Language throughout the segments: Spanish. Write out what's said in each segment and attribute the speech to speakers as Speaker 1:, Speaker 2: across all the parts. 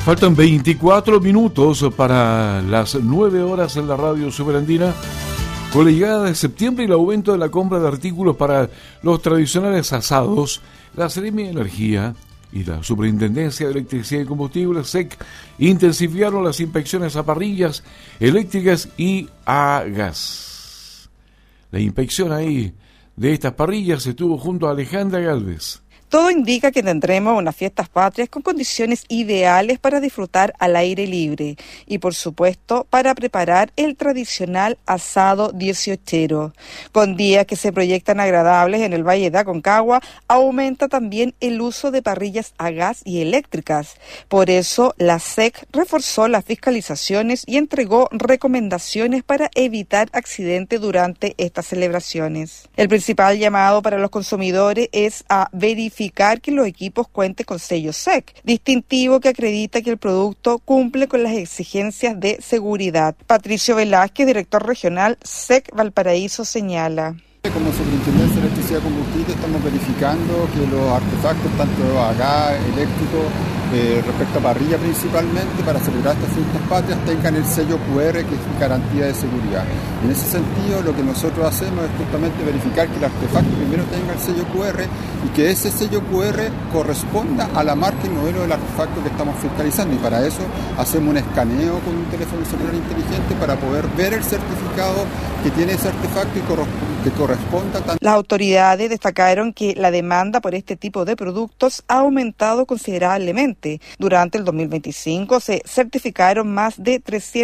Speaker 1: Faltan 24 minutos para las 9 horas en la radio superandina. Con la llegada de septiembre y el aumento de la compra de artículos para los tradicionales asados, la Seremi de Energía y la Superintendencia de Electricidad y Combustible, SEC, intensificaron las inspecciones a parrillas eléctricas y a gas. La inspección ahí de estas parrillas estuvo junto a Alejandra Galvez.
Speaker 2: Todo indica que tendremos unas fiestas patrias con condiciones ideales para disfrutar al aire libre y, por supuesto, para preparar el tradicional asado 18ero. Con días que se proyectan agradables en el Valle de Aconcagua, aumenta también el uso de parrillas a gas y eléctricas. Por eso, la SEC reforzó las fiscalizaciones y entregó recomendaciones para evitar accidentes durante estas celebraciones. El principal llamado para los consumidores es a verificar que los equipos cuenten con sello SEC, distintivo que acredita que el producto cumple con las exigencias de seguridad. Patricio Velázquez, director regional SEC Valparaíso, señala.
Speaker 3: Como Superintendencia de Electricidad y Combustible estamos verificando que los artefactos, tanto a gas, eléctrico, respecto a parrilla principalmente, para asegurar estas fiestas patrias, tengan el sello QR, que es garantía de seguridad. En ese sentido, lo que nosotros hacemos es justamente verificar que el artefacto primero tenga el sello QR y que ese sello QR corresponda a la marca y modelo del artefacto que estamos fiscalizando. Y para eso hacemos un escaneo con un teléfono celular inteligente para poder ver el certificado que tiene ese artefacto y que corresponda.
Speaker 2: Las autoridades destacaron que la demanda por este tipo de productos ha aumentado considerablemente. Durante el 2025 se certificaron más de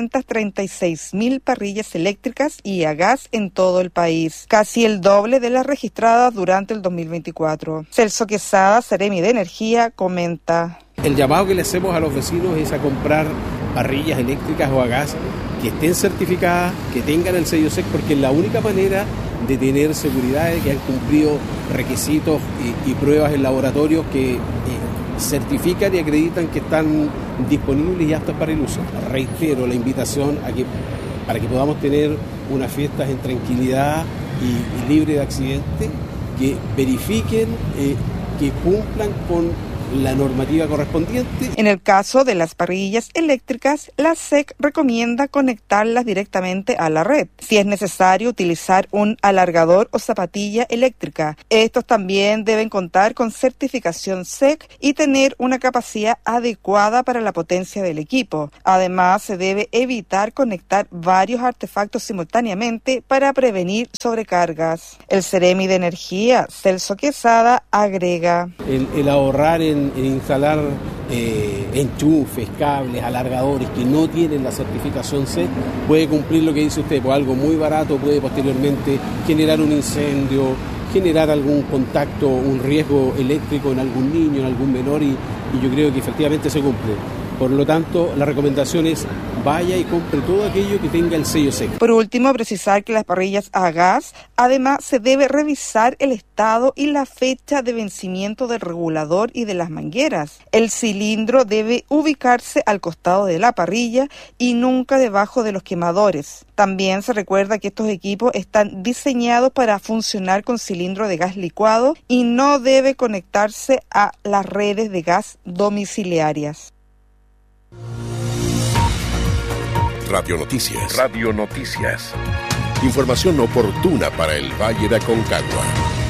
Speaker 2: 336.000 parrillas eléctricas y a gas en todo el país, casi el doble de las registradas durante el 2024. Celso Quesada, Seremi de Energía, comenta.
Speaker 4: El llamado que le hacemos a los vecinos es a comprar parrillas eléctricas o a gas que estén certificadas, que tengan el sello SEC, porque es la única manera de tener seguridad de que han cumplido requisitos y pruebas en laboratorios que certifican y acreditan que están disponibles y aptas para el uso. Reitero la invitación para que podamos tener unas fiestas en tranquilidad y libre de accidentes, que verifiquen que cumplan con la normativa correspondiente.
Speaker 2: En el caso de las parrillas eléctricas, la SEC recomienda conectarlas directamente a la red. Si es necesario, utilizar un alargador o zapatilla eléctrica. Estos también deben contar con certificación SEC y tener una capacidad adecuada para la potencia del equipo. Además, se debe evitar conectar varios artefactos simultáneamente para prevenir sobrecargas. El Seremi de Energía, Celso Quesada, agrega.
Speaker 4: El ahorrar en instalar enchufes, cables, alargadores que no tienen la certificación SEC puede cumplir lo que dice usted, pues algo muy barato puede posteriormente generar un incendio, generar algún contacto, un riesgo eléctrico en algún niño, en algún menor y yo creo que efectivamente se cumple. Por lo tanto, la recomendación es vaya y compre todo aquello que tenga el sello SEC.
Speaker 2: Por último, precisar que las parrillas a gas, además se debe revisar el estado y la fecha de vencimiento del regulador y de las mangueras. El cilindro debe ubicarse al costado de la parrilla y nunca debajo de los quemadores. También se recuerda que estos equipos están diseñados para funcionar con cilindro de gas licuado y no debe conectarse a las redes de gas domiciliarias.
Speaker 5: Radio Noticias. Radio Noticias. Información oportuna para el Valle de Aconcagua.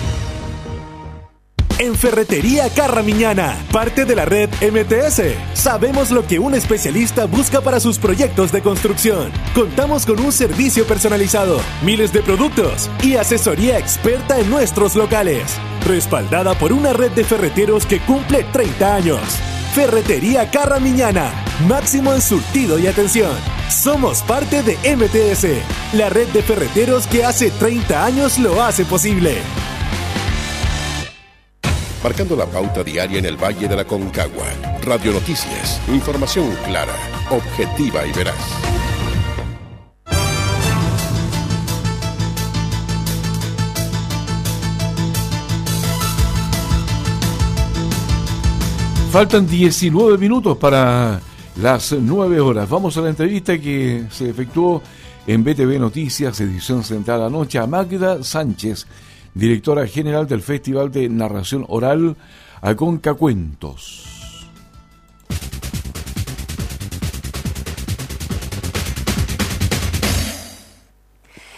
Speaker 6: En Ferretería Carramiñana, parte de la red MTS, sabemos lo que un especialista busca para sus proyectos de construcción. Contamos con un servicio personalizado, miles de productos y asesoría experta en nuestros locales, respaldada por una red de ferreteros que cumple 30 años. Ferretería Carramiñana, máximo en surtido y atención. Somos parte de MTS, la red de ferreteros que hace 30 años lo hace posible.
Speaker 5: Marcando la pauta diaria en el Valle de la Aconcagua. Radio Noticias, información clara, objetiva y veraz.
Speaker 1: Faltan 19 minutos para las 9 horas. Vamos a la entrevista que se efectuó en BTV Noticias, edición central anoche, a Magda Sánchez, directora general del Festival de Narración Oral Aconcacuentos.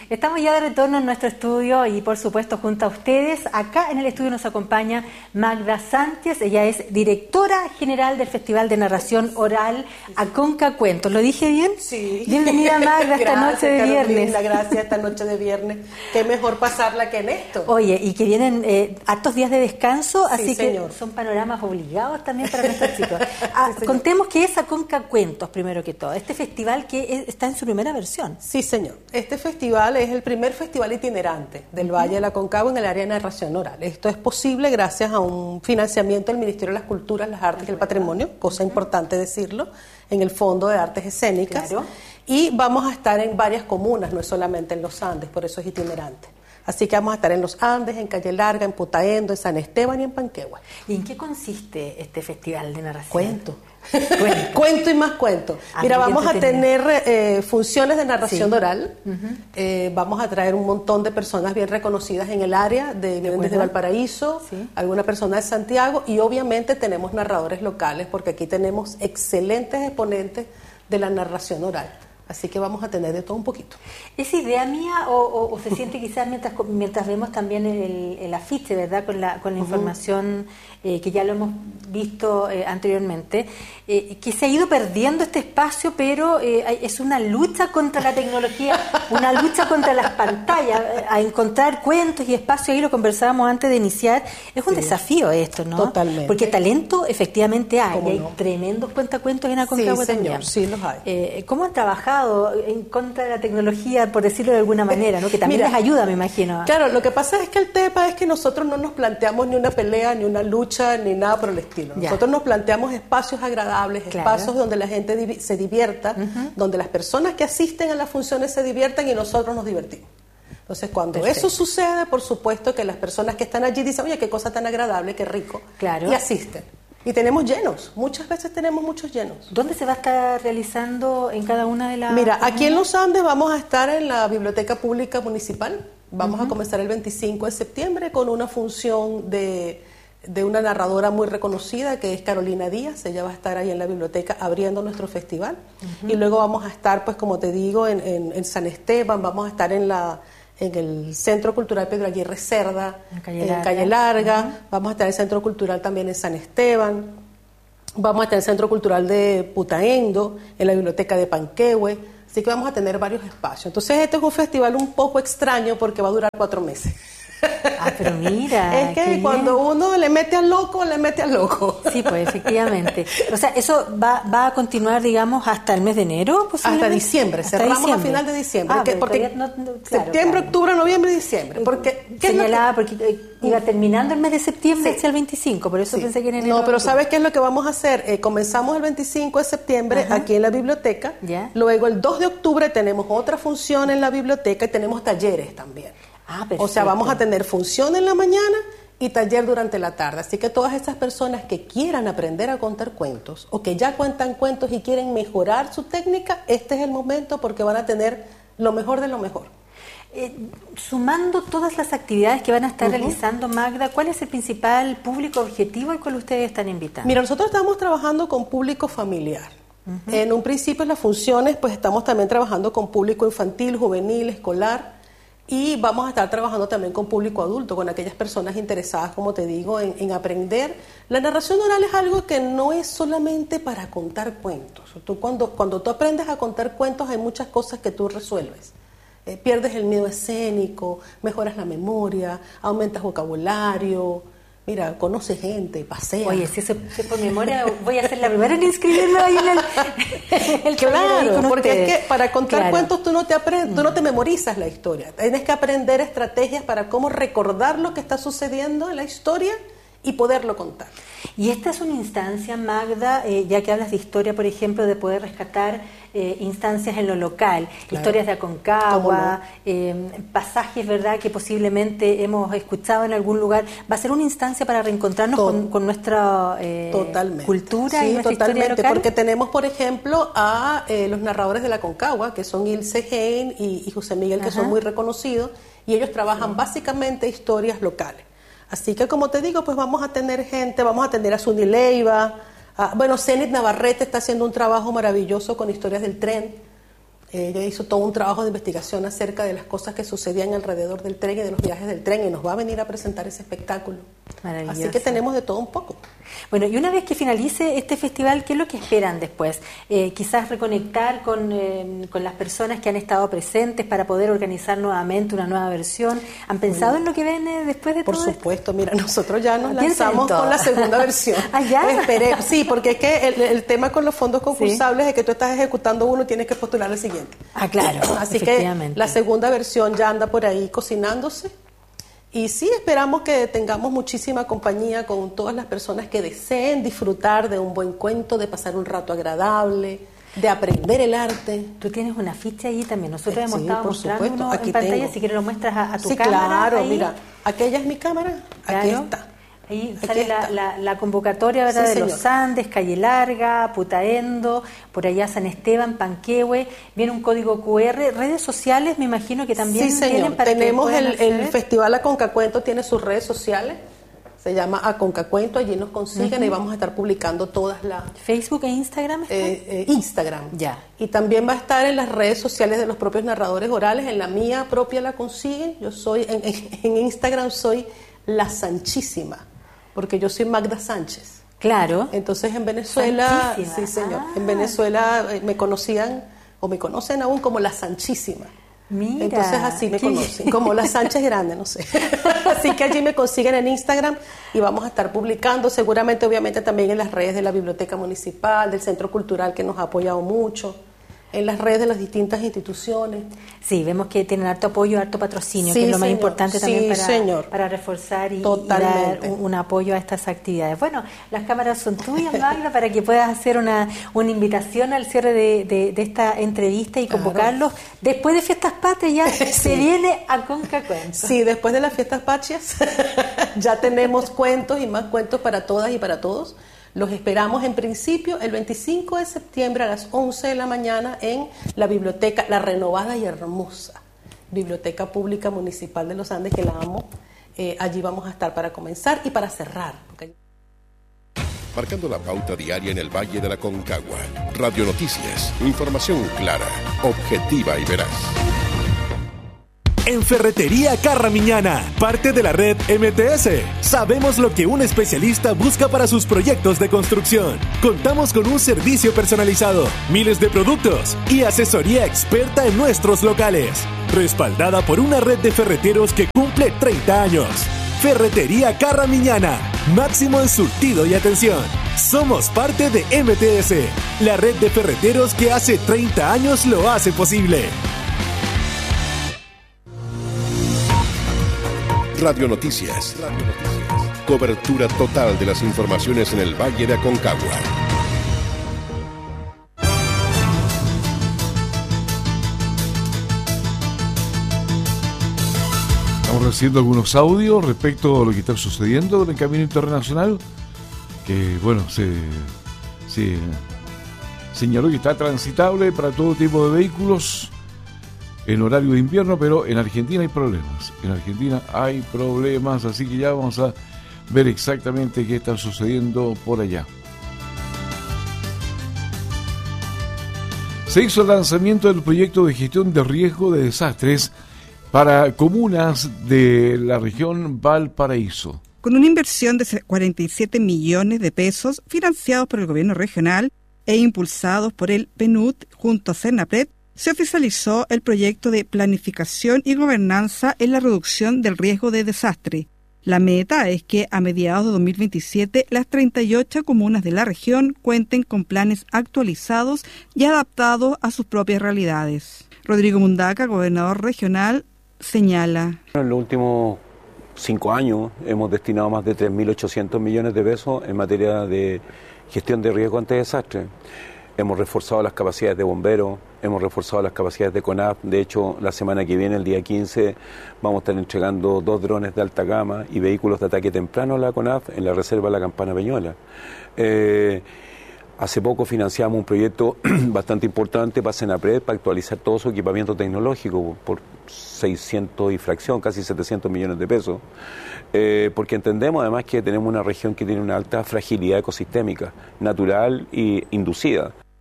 Speaker 7: Estamos ya de retorno en nuestro estudio y por supuesto junto a ustedes. Acá en el estudio nos acompaña Magda Sánchez, ella es directora general del Festival de Narración Oral Aconca Cuentos. ¿Lo dije bien?
Speaker 8: Sí.
Speaker 7: Bienvenida Magda esta noche de viernes.
Speaker 8: Gracias, esta noche de viernes. Qué mejor pasarla que en esto.
Speaker 7: Oye, y que vienen hartos días de descanso, así
Speaker 8: sí,
Speaker 7: que
Speaker 8: señor.
Speaker 7: son panoramas obligados también para nuestros chicos. Contemos qué es Aconca Cuentos, primero que todo. Este festival que está en su primera versión.
Speaker 8: Sí, señor. Este festival es el primer festival itinerante del Valle del Aconcagua en el área de narración oral. Esto es posible gracias a un financiamiento del Ministerio de las Culturas, las Artes y el Patrimonio, cosa importante decirlo, en el Fondo de Artes Escénicas.
Speaker 7: Claro.
Speaker 8: Y vamos a estar en varias comunas, no es solamente en los Andes, por eso es itinerante. Así que vamos a estar en los Andes, en Calle Larga, en Putaendo, en San Esteban y en Panquehue.
Speaker 7: ¿Y en qué consiste este festival de narración?
Speaker 8: Cuento. Cuento y más cuento. Mira, vamos a tener funciones de narración oral. Vamos a traer un montón de personas bien reconocidas en el área, vienen desde Valparaíso, alguna persona de Santiago, y obviamente tenemos narradores locales, porque aquí tenemos excelentes exponentes de la narración oral. Así que vamos a tener de todo un poquito.
Speaker 7: ¿Es idea mía o se siente quizás mientras vemos también el afiche, ¿verdad? Con la información que ya lo hemos visto anteriormente, que se ha ido perdiendo este espacio, pero es una lucha contra la tecnología, una lucha contra las pantallas, a encontrar cuentos y espacios, ahí lo conversábamos antes de iniciar, es un desafío esto, ¿no?
Speaker 8: Totalmente.
Speaker 7: Porque talento efectivamente hay,
Speaker 8: ¿Cómo
Speaker 7: hay
Speaker 8: no?
Speaker 7: tremendos cuentacuentos en Aconcagua
Speaker 8: Sí, señor,
Speaker 7: también.
Speaker 8: sí los hay.
Speaker 7: ¿Cómo han trabajado en contra de la tecnología, por decirlo de alguna manera, ¿no? Que también les ayuda, me imagino?
Speaker 8: Claro, lo que pasa es que el tema es que nosotros no nos planteamos ni una pelea, ni una lucha, ni nada por el estilo.
Speaker 7: Ya.
Speaker 8: Nosotros nos planteamos espacios agradables, espacios donde la gente se divierta, donde las personas que asisten a las funciones se diviertan y nosotros nos divertimos. Entonces, cuando eso sucede, por supuesto que las personas que están allí dicen, oye, qué cosa tan agradable, qué rico, y asisten. Y tenemos llenos, muchas veces tenemos muchos llenos.
Speaker 7: ¿Dónde se va a estar realizando en cada una de las...?
Speaker 8: Mira, aquí en Los Andes vamos a estar en la Biblioteca Pública Municipal. Vamos a comenzar el 25 de septiembre con una función de una narradora muy reconocida que es Carolina Díaz. Ella va a estar ahí en la biblioteca abriendo nuestro festival. Y luego vamos a estar, pues como te digo, en San Esteban, vamos a estar en el Centro Cultural Pedro Aguirre Cerda, en Calle Larga, vamos a estar en el Centro Cultural también en San Esteban, vamos a estar en el Centro Cultural de Putaendo, en la Biblioteca de Panquehue, así que vamos a tener varios espacios. Entonces este es un festival un poco extraño porque va a durar 4 meses.
Speaker 7: Ah, pero mira.
Speaker 8: Es que cuando uno le mete al loco, le mete al loco.
Speaker 7: Sí, pues efectivamente. O sea, eso va a continuar, digamos, hasta el mes de enero,
Speaker 8: hasta diciembre. Cerramos a final de diciembre. Porque septiembre, octubre, noviembre y diciembre. Porque
Speaker 7: señalaba, porque iba terminando el mes de septiembre hacia el 25, por eso pensé que en enero.
Speaker 8: No, pero ¿sabes qué es lo que vamos a hacer? Comenzamos el 25 de septiembre aquí en la biblioteca. Luego el 2 de octubre tenemos otra función en la biblioteca y tenemos talleres también. O sea, vamos a tener función en la mañana y taller durante la tarde. Así que todas esas personas que quieran aprender a contar cuentos o que ya cuentan cuentos y quieren mejorar su técnica, este es el momento porque van a tener lo mejor de lo mejor.
Speaker 7: Sumando todas las actividades que van a estar realizando, Magda, ¿cuál es el principal público objetivo al cual ustedes están invitando?
Speaker 8: Mira, nosotros estamos trabajando con público familiar. En un principio en las funciones pues estamos también trabajando con público infantil, juvenil, escolar. Y vamos a estar trabajando también con público adulto, con aquellas personas interesadas, como te digo, en aprender. La narración oral es algo que no es solamente para contar cuentos. Cuando tú aprendes a contar cuentos hay muchas cosas que tú resuelves. Pierdes el miedo escénico, mejoras la memoria, aumentas vocabulario. Mira, conoce gente, pasea.
Speaker 7: Oye, si eso por memoria, voy a ser la primera en inscribirme ahí en el
Speaker 8: claro, porque es que para contar cuentos tú no te memorizas la historia. Tienes que aprender estrategias para cómo recordar lo que está sucediendo en la historia y poderlo contar.
Speaker 7: Y esta es una instancia, Magda, ya que hablas de historia, por ejemplo, de poder rescatar instancias en lo local, historias de Aconcagua, pasajes, ¿verdad?, que posiblemente hemos escuchado en algún lugar. ¿Va a ser una instancia para reencontrarnos con nuestra cultura y nuestra historia local?
Speaker 8: Porque tenemos, por ejemplo, a los narradores de la Aconcagua, que son Ilse Hein y José Miguel, que son muy reconocidos, y ellos trabajan básicamente historias locales. Así que, como te digo, pues vamos a tener gente, vamos a tener a Zuni Leiva, Zenit Navarrete está haciendo un trabajo maravilloso con historias del tren. Ella hizo todo un trabajo de investigación acerca de las cosas que sucedían alrededor del tren y de los viajes del tren, y nos va a venir a presentar ese espectáculo.
Speaker 7: Maravilloso.
Speaker 8: Así que tenemos de todo un poco.
Speaker 7: Bueno, y una vez que finalice este festival, ¿qué es lo que esperan después? Quizás reconectar con las personas que han estado presentes para poder organizar nuevamente una nueva versión. ¿Han pensado en lo que viene después de todo esto?
Speaker 8: Por supuesto, mira, nosotros ya nos lanzamos con la segunda versión.
Speaker 7: ¿Allá?
Speaker 8: Sí, porque es que el tema con los fondos concursables es que tú estás ejecutando uno y tienes que postular el siguiente.
Speaker 7: Ah, claro.
Speaker 8: Así que la segunda versión ya anda por ahí cocinándose. Y sí, esperamos que tengamos muchísima compañía con todas las personas que deseen disfrutar de un buen cuento, de pasar un rato agradable, de aprender el arte.
Speaker 7: Tú tienes una ficha ahí también. Nosotros hemos estado mostrando
Speaker 8: aquí
Speaker 7: en pantalla,
Speaker 8: tengo.
Speaker 7: si quieres lo muestras a tu
Speaker 8: sí,
Speaker 7: cámara.
Speaker 8: Sí, claro,
Speaker 7: ahí.
Speaker 8: mira, aquella es mi cámara,
Speaker 7: claro.
Speaker 8: Aquí está.
Speaker 7: Ahí sale la convocatoria, ¿verdad?
Speaker 8: Sí,
Speaker 7: de los Andes, Calle Larga, Putaendo, por allá San Esteban, Panquehue. Viene un código QR, redes sociales, me imagino que también
Speaker 8: sí, señor.
Speaker 7: tienen para
Speaker 8: tenemos
Speaker 7: que
Speaker 8: el Festival Aconcacuento, tiene sus redes sociales, se llama Aconcacuento, allí nos consiguen y vamos a estar publicando todas las...
Speaker 7: ¿Facebook e Instagram?
Speaker 8: Instagram.
Speaker 7: Ya.
Speaker 8: Y también va a estar en las redes sociales de los propios narradores orales, en la mía propia la consiguen, yo soy, en Instagram soy La Sanchísima, porque yo soy Magda Sánchez.
Speaker 7: Claro.
Speaker 8: Entonces en Venezuela,
Speaker 7: Sanchísima.
Speaker 8: Sí señor, en Venezuela me conocían, o me conocen aún como La Sanchísima.
Speaker 7: Mira,
Speaker 8: entonces así me conocen, como La Sánchez Grande, no sé. Así que allí me consiguen en Instagram y vamos a estar publicando, seguramente obviamente también en las redes de la Biblioteca Municipal, del Centro Cultural que nos ha apoyado mucho, en las redes de las distintas instituciones.
Speaker 7: Sí, vemos que tienen harto apoyo, harto patrocinio,
Speaker 8: sí,
Speaker 7: que es lo más
Speaker 8: señor.
Speaker 7: importante también
Speaker 8: Sí,
Speaker 7: para reforzar y dar un apoyo a estas actividades. Bueno, las cámaras son tuyas, Magda, para que puedas hacer una invitación al cierre de esta entrevista y convocarlos. Claro. Después de Fiestas Patrias ya se viene Aconcacuento.
Speaker 8: Sí, después de las Fiestas Patrias ya tenemos cuentos y más cuentos para todas y para todos. Los esperamos en principio el 25 de septiembre a las 11 de la mañana en la biblioteca, la renovada y hermosa Biblioteca Pública Municipal de los Andes, que la amo. Allí vamos a estar para comenzar y para cerrar.
Speaker 5: Marcando la pauta diaria en el Valle de la Concagua. Radio Noticias, información clara, objetiva y veraz.
Speaker 6: En Ferretería Carramiñana, parte de la red MTS, sabemos lo que un especialista busca para sus proyectos de construcción. Contamos con un servicio personalizado, miles de productos y asesoría experta en nuestros locales. Respaldada por una red de ferreteros que cumple 30 años. Ferretería Carramiñana, máximo en surtido y atención. Somos parte de MTS, la red de ferreteros que hace 30 años lo hace posible.
Speaker 5: Radio Noticias. Cobertura total de las informaciones en el Valle de Aconcagua.
Speaker 1: Estamos recibiendo algunos audios respecto a lo que está sucediendo en el camino internacional, que bueno, se señaló que está transitable para todo tipo de vehículos en horario de invierno, pero en Argentina hay problemas. En Argentina hay problemas, así que ya vamos a ver exactamente qué está sucediendo por allá. Se hizo el lanzamiento del proyecto de gestión de riesgo de desastres para comunas de la región Valparaíso.
Speaker 2: Con una inversión de 47 millones de pesos financiados por el gobierno regional e impulsados por el PNUD junto a Cernapred, se oficializó el proyecto de planificación y gobernanza en la reducción del riesgo de desastre. La meta es que a mediados de 2027 las 38 comunas de la región cuenten con planes actualizados y adaptados a sus propias realidades. Rodrigo Mundaca, gobernador regional, señala.
Speaker 9: En los últimos 5 años hemos destinado más de 3.800 millones de pesos en materia de gestión de riesgo ante desastre. Hemos reforzado las capacidades de bomberos, hemos reforzado las capacidades de CONAF. De hecho, la semana que viene, el día 15, vamos a estar entregando 2 drones de alta gama y vehículos de ataque temprano a la CONAF en la reserva de la Campana Peñuela. Hace poco financiamos un proyecto bastante importante para Cernapred para actualizar todo su equipamiento tecnológico por 600 y fracción, casi 700 millones de pesos, porque entendemos además que tenemos una región que tiene una alta fragilidad ecosistémica, natural e inducida.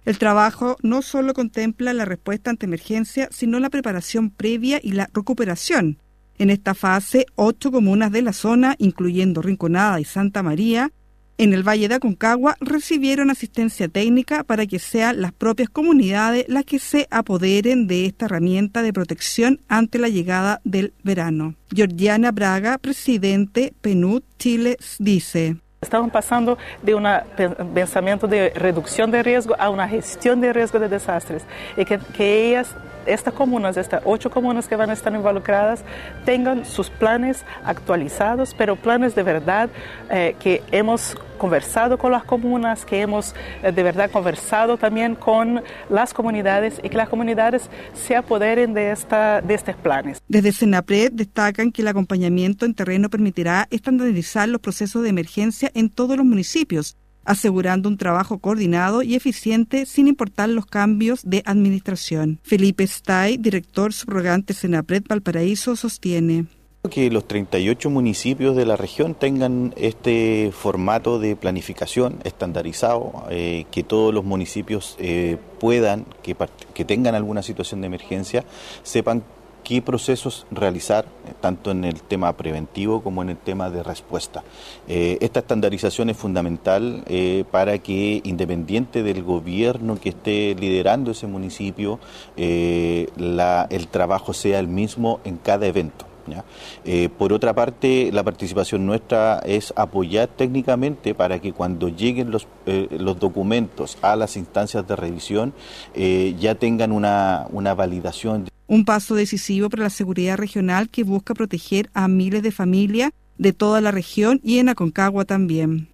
Speaker 2: El trabajo no solo contempla la respuesta ante emergencia, sino la preparación previa y la recuperación. En esta fase, 8 comunas de la zona, incluyendo Rinconada y Santa María, en el Valle de Aconcagua, recibieron asistencia técnica para que sean las propias comunidades las que se apoderen de esta herramienta de protección ante la llegada del verano. Georgiana Braga, presidente PNUD Chile, dice:
Speaker 10: Estamos pasando de un pensamiento de reducción de riesgo a una gestión de riesgo de desastres y que ellas, estas 8 comunas que van a estar involucradas, tengan sus planes actualizados, pero planes de verdad que hemos conversado con las comunas, que hemos de verdad conversado también con las comunidades y que las comunidades se apoderen de estos planes.
Speaker 2: Desde Senapred destacan que el acompañamiento en terreno permitirá estandarizar los procesos de emergencia en todos los municipios, asegurando un trabajo coordinado y eficiente sin importar los cambios de administración. Felipe Stay, director subrogante Senapred Valparaíso, sostiene
Speaker 11: que los 38 municipios de la región tengan este formato de planificación estandarizado, que todos los municipios puedan, que tengan alguna situación de emergencia, sepan qué procesos realizar, tanto en el tema preventivo como en el tema de respuesta. Esta estandarización es fundamental para que, independiente del gobierno que esté liderando ese municipio, el trabajo sea el mismo en cada evento. Por otra parte, la participación nuestra es apoyar técnicamente para que cuando lleguen los documentos a las instancias de revisión ya tengan una validación.
Speaker 2: Un paso decisivo para la seguridad regional que busca proteger a miles de familias de toda la región y en Aconcagua también.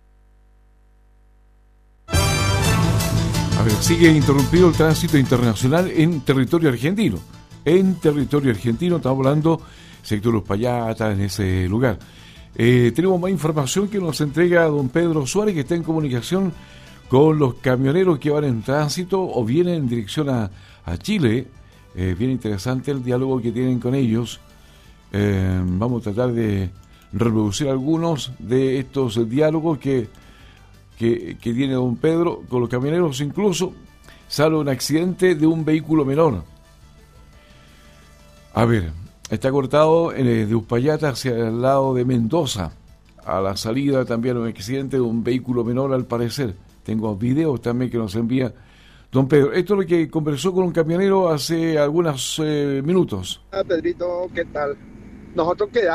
Speaker 1: A ver, sigue interrumpido el tránsito internacional en territorio argentino. En territorio argentino, estamos hablando sector Los Payatas, en ese lugar. Tenemos más información que nos entrega don Pedro Suárez, que está en comunicación con los camioneros que van en tránsito o vienen en dirección a Chile. Bien interesante el diálogo que tienen con ellos. Vamos a tratar de reproducir algunos de estos diálogos que tiene don Pedro con los camioneros. Incluso sale un accidente de un vehículo menor. A ver, está cortado de Uspallata hacia el lado de Mendoza. A la salida también un accidente de un vehículo menor, al parecer. Tengo videos también que nos envía don Pedro. Esto es lo que conversó con un camionero hace algunos minutos.
Speaker 12: Pedrito, ¿qué tal? Nosotros quedamos